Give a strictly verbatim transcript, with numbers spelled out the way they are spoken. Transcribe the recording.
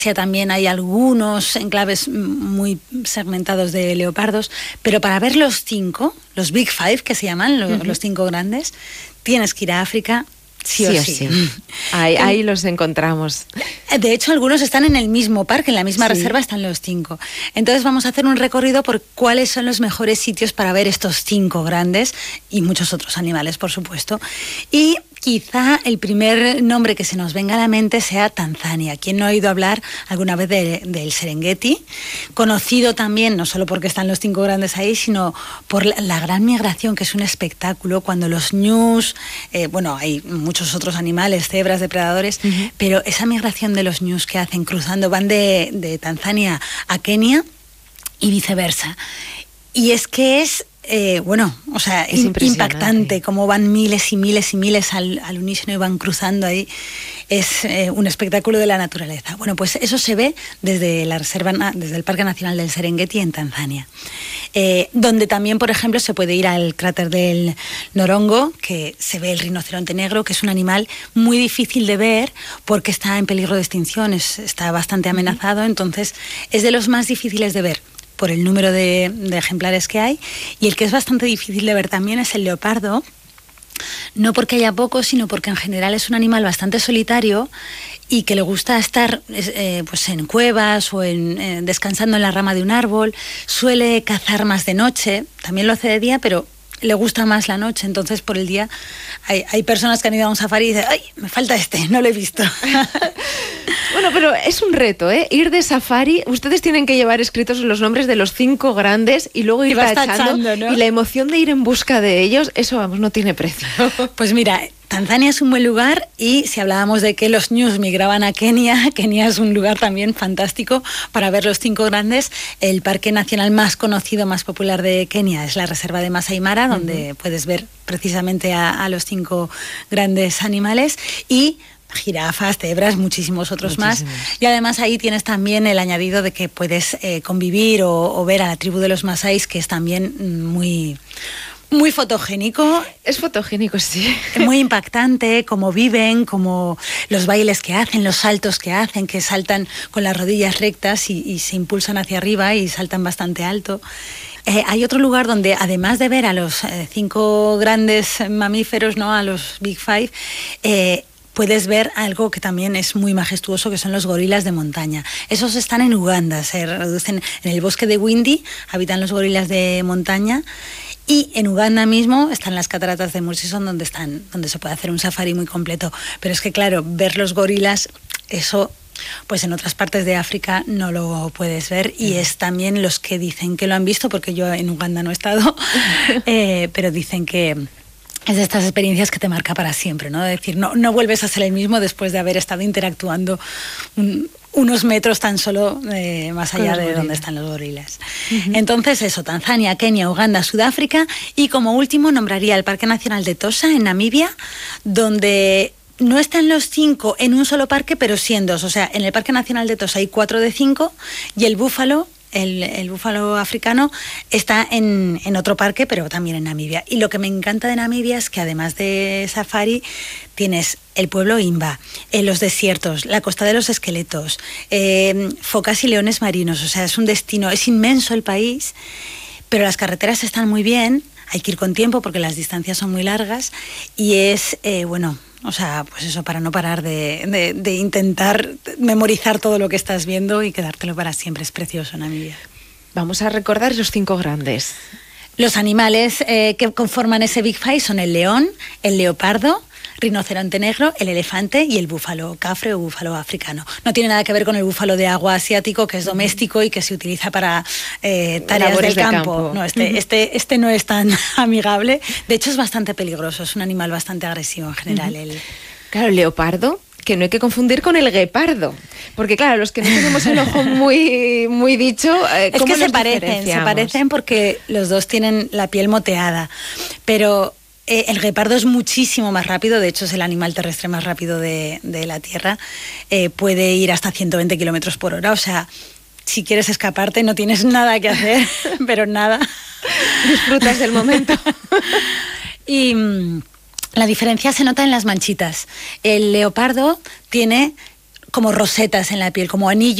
También hay algunos enclaves muy segmentados de leopardos, pero para ver los cinco, los Big Five que se llaman, los, uh-huh. los cinco grandes, tienes que ir a África. Sí, sí o sí. sí. Ahí, ahí los encontramos. De hecho, algunos están en el mismo parque, en la misma sí. reserva están los cinco. Entonces vamos a hacer un recorrido por cuáles son los mejores sitios para ver estos cinco grandes y muchos otros animales, por supuesto. Y quizá el primer nombre que se nos venga a la mente sea Tanzania. ¿Quién no ha oído hablar alguna vez de, del Serengeti? Conocido también, no solo porque están los cinco grandes ahí, sino por la, la gran migración, que es un espectáculo, cuando los ñus, eh, bueno, hay muchos otros animales, cebras, depredadores, uh-huh. pero esa migración de los ñus que hacen cruzando, van de, de Tanzania a Kenia y viceversa. Y es que es... Eh, bueno, o sea, es impactante cómo van miles y miles y miles al, al unísono y van cruzando ahí. Es eh, un espectáculo de la naturaleza. Bueno, pues eso se ve desde la reserva, desde el Parque Nacional del Serengeti en Tanzania, eh, donde también, por ejemplo, se puede ir al cráter del Norongo, que se ve el rinoceronte negro, que es un animal muy difícil de ver porque está en peligro de extinción, es, está bastante amenazado, entonces es de los más difíciles de ver por el número de, de ejemplares que hay, y el que es bastante difícil de ver también es el leopardo, no porque haya pocos, sino porque en general es un animal bastante solitario y que le gusta estar eh, pues en cuevas o en, eh, descansando en la rama de un árbol, suele cazar más de noche, también lo hace de día, pero le gusta más la noche, entonces por el día hay, hay personas que han ido a un safari y dicen, ¡ay, me falta este, no lo he visto! Bueno, pero es un reto, ¿eh? Ir de safari, ustedes tienen que llevar escritos los nombres de los cinco grandes y luego ir tachando, tachando, ¿no? Y la emoción de ir en busca de ellos, eso, vamos, no tiene precio. Pues mira, Tanzania es un buen lugar, y si hablábamos de que los ñus migraban a Kenia, Kenia es un lugar también fantástico para ver los cinco grandes. El parque nacional más conocido, más popular de Kenia es la reserva de Masai Mara, uh-huh. donde puedes ver precisamente a, a los cinco grandes animales, y jirafas, cebras, muchísimos otros Muchísimos. más. Y además ahí tienes también el añadido de que puedes eh, convivir o, o ver a la tribu de los masáis, que es también muy... Muy fotogénico. Es fotogénico, sí. Muy impactante, cómo viven, cómo los bailes que hacen, los saltos que hacen, que saltan con las rodillas rectas y, y se impulsan hacia arriba y saltan bastante alto. Eh, hay otro lugar donde, además de ver a los eh, cinco grandes mamíferos, ¿no?, a los Big Five, eh, puedes ver algo que también es muy majestuoso, que son los gorilas de montaña. Esos están en Uganda, se reducen en el bosque de Windi, habitan los gorilas de montaña. Y en Uganda mismo están las cataratas de Murchison, donde están, donde se puede hacer un safari muy completo. Pero es que, claro, ver los gorilas, eso, pues en otras partes de África no lo puedes ver. Y es también los que dicen que lo han visto, porque yo en Uganda no he estado, eh, pero dicen que es de estas experiencias que te marca para siempre, ¿no? Es decir, no, no vuelves a ser el mismo después de haber estado interactuando un, unos metros tan solo eh, más allá de donde están los gorilas. Uh-huh. Entonces eso, Tanzania, Kenia, Uganda, Sudáfrica, y como último nombraría el Parque Nacional de Tosa en Namibia, donde no están los cinco en un solo parque, pero sí en dos. O sea, en el Parque Nacional de Tosa hay cuatro de cinco, y el búfalo, El, el búfalo africano, está en, en otro parque, pero también en Namibia. Y lo que me encanta de Namibia es que además de safari tienes el pueblo Imba, eh, los desiertos, la costa de los esqueletos, eh, focas y leones marinos. O sea, es un destino, es inmenso el país, pero las carreteras están muy bien, hay que ir con tiempo porque las distancias son muy largas, y es, eh, bueno... O sea, pues eso, para no parar de, de, de intentar memorizar todo lo que estás viendo y quedártelo para siempre. Es precioso, Namibia. Vamos a recordar los cinco grandes. Los animales eh, que conforman ese Big Five son el león, el leopardo, rinoceronte negro, el elefante y el búfalo cafre o búfalo africano. No tiene nada que ver con el búfalo de agua asiático, que es doméstico y que se utiliza para eh, tareas del de campo. campo. No, este, uh-huh. este, este no es tan amigable. De hecho, es bastante peligroso. Es un animal bastante agresivo en general. Uh-huh. el... Claro, el leopardo, que no hay que confundir con el guepardo, porque claro, los que no tenemos el ojo muy, muy dicho, eh, es que se parecen, se parecen porque los dos tienen la piel moteada, pero eh, el guepardo es muchísimo más rápido. De hecho es el animal terrestre más rápido de, de la Tierra, eh, puede ir hasta ciento veinte kilómetros por hora, o sea, si quieres escaparte no tienes nada que hacer, pero nada. Disfrutas del momento. Y la diferencia se nota en las manchitas. El leopardo tiene como rosetas en la piel, como anillos